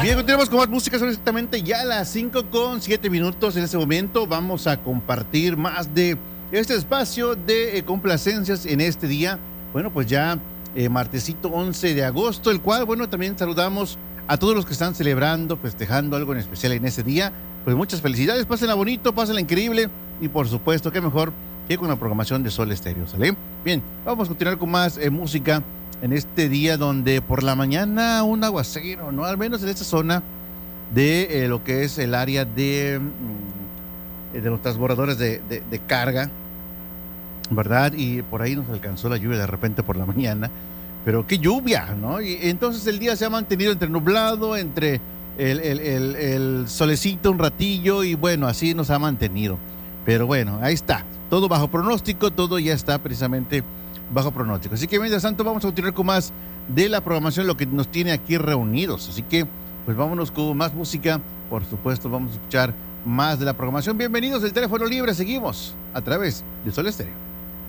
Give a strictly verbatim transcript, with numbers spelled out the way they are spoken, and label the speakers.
Speaker 1: Bien, continuamos con más música, son exactamente ya las cinco con siete minutos. En este momento vamos a compartir más de este espacio de eh, complacencias en este día. Bueno, pues ya eh, martesito once de agosto, el cual, bueno, también saludamos a todos los que están celebrando, festejando algo en especial en ese día. Pues muchas felicidades, pásenla bonito, pásenla increíble y por supuesto, qué mejor que con la programación de Sol Estéreo, ¿sale? Bien, vamos a continuar con más eh, música en este día donde por la mañana un aguacero, ¿no? Al menos en esta zona de eh, lo que es el área de, mm, de los transbordadores de, de, de carga, ¿verdad? Y por ahí nos alcanzó la lluvia de repente por la mañana, pero qué lluvia, ¿no? Y entonces el día se ha mantenido entre nublado, entre el, el, el, el solecito un ratillo y bueno, así nos ha mantenido. Pero bueno, ahí está, todo bajo pronóstico, todo ya está precisamente bajo pronóstico. Así que mientras tanto vamos a continuar con más de la programación, lo que nos tiene aquí reunidos. Así que pues vámonos con más música. Por supuesto vamos a escuchar más de la programación. Bienvenidos del teléfono libre, seguimos a través de Sol Estéreo.